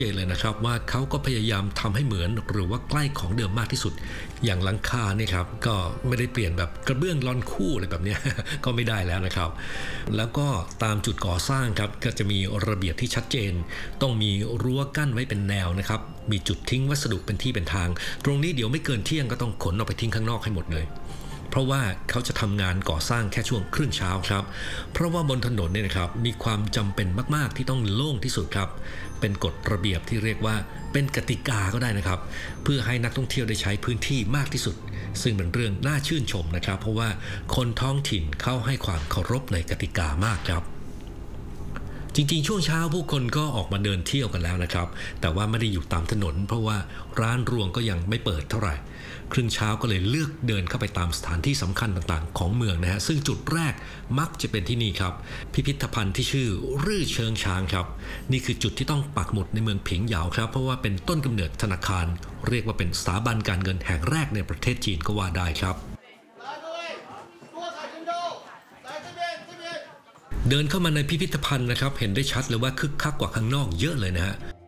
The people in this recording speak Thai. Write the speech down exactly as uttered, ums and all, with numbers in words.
เจนเลยนะครับว่าเขาก็พยายามทำให้เหมือนหรือว่าใกล้ของเดิมมากที่สุดอย่างหลังคาเนี่ยครับก็ไม่ได้เปลี่ยนแบบกระเบื้องลอนคู่อะไรแบบนี้ ก็ไม่ได้แล้วนะครับแล้วก็ตามจุดก่อสร้างครับก็จะมีระเบียบที่ชัดเจนต้องมีรั้วกั้นไว้เป็นแนวนะครับมีจุดทิ้งวัสดุเป็นที่เป็นทางตรงนี้เดี๋ยวไม่เกินเที่ยงก็ต้องขนออกไปทิ้งข้างนอกให้หมดเลยเพราะว่าเขาจะทำงานก่อสร้างแค่ช่วงครึ่งเช้าครับเพราะว่าบนถนนเนี่ยนะครับมีความจำเป็นมากๆที่ต้องโล่งที่สุดครับเป็นกฎระเบียบที่เรียกว่าเป็นกติกาก็ได้นะครับเพื่อให้นักท่องเที่ยวได้ใช้พื้นที่มากที่สุดซึ่งเป็นเรื่องน่าชื่นชมนะครับเพราะว่าคนท้องถิ่นเข้าให้ความเคารพในกติกามากครับจริงๆช่วงเช้าผู้คนก็ออกมาเดินเที่ยวกันแล้วนะครับแต่ว่าไม่ได้อยู่ตามถนนเพราะว่าร้านรวงก็ยังไม่เปิดเท่าไหร่ครึ่งเช้าก็เลยเลือกเดินเข้าไปตามสถานที่สำคัญต่างๆของเมืองนะฮะซึ่งจุดแรกมักจะเป็นที่นี่ครับพิพิธภัณฑ์ที่ชื่อรื่อเชิงช้างครับนี่คือจุดที่ต้องปักหมุดในเมืองผิงเหยาครับเพราะว่าเป็นต้นกำเนิดธนาคารเรียกว่าเป็นสถาบันการเงินแห่งแรกในประเทศจีนก็ว่าได้ครับเดินเข้ามาในพิพิธภัณฑ์นะครับเห็นได้ชัดเลยว่าคึกคักกว่าข้างนอกเยอะเลยนะฮะ